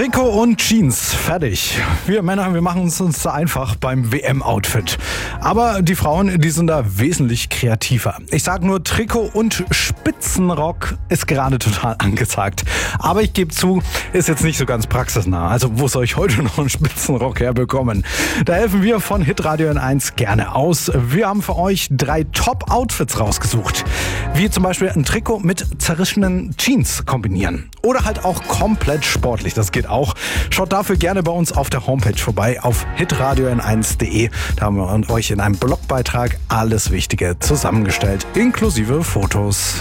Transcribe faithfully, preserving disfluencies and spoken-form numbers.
Trikot und Jeans, fertig. Wir Männer, wir machen es uns da einfach beim W M-Outfit. Aber die Frauen, die sind da wesentlich kreativer. Ich sag nur, Trikot und Spitzenrock ist gerade total angesagt. Aber ich gebe zu, ist jetzt nicht so ganz praxisnah. Also wo soll ich heute noch einen Spitzenrock herbekommen? Da helfen wir von Hitradio N eins gerne aus. Wir haben für euch drei Top-Outfits rausgesucht. Wie zum Beispiel ein Trikot mit zerrissenen Jeans kombinieren. Oder halt auch komplett sportlich, das geht auch. Schaut dafür gerne bei uns auf der Homepage vorbei, auf hitradio n eins punkt de. Da haben wir euch in einem Blogbeitrag alles Wichtige zusammengestellt, inklusive Fotos.